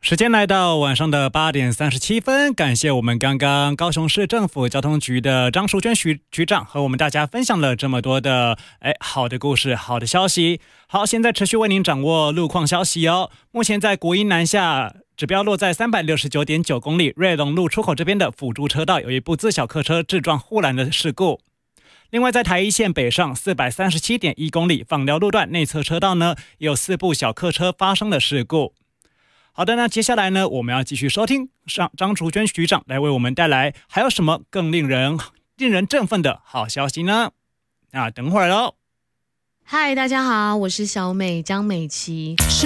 时间来到晚上的8点37分，感谢我们刚刚高雄市政府交通局的张淑娟局长和我们大家分享了这么多的好的故事、好的消息。好，现在持续为您掌握路况消息哦。目前在国一南下指标落在 369.9 公里，瑞隆路出口这边的辅助车道有一部自小客车致撞护栏的事故。另外在台一线北上 437.1 公里枋寮路段内侧车道呢，也有4部小客车发生的事故。好的，那接下来呢，我们要继续收听张淑娟局长来为我们带来还有什么更令人振奋的好消息呢？那等会儿咯。 嗨，大家好，我是小美张美琪。